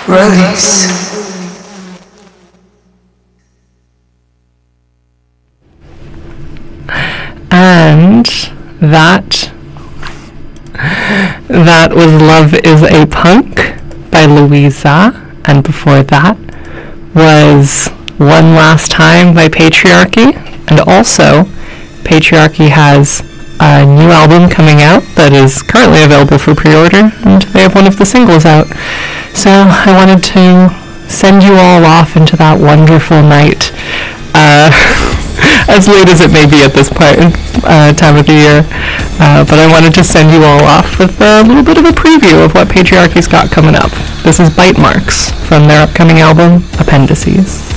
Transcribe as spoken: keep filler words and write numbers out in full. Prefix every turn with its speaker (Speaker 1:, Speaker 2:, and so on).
Speaker 1: Release.
Speaker 2: And that that was Love is a Punk by Louisa, and before that was One Last Time by Patriarchy. And also Patriarchy has a new album coming out that is currently available for pre-order, and they have one of the singles out. So I wanted to send you all off into that wonderful night, uh, as late as it may be at this part, uh, time of the year. Uh, but I wanted to send you all off with a little bit of a preview of what Patriarchy's got coming up. This is Bite Marks from their upcoming album, Appendices.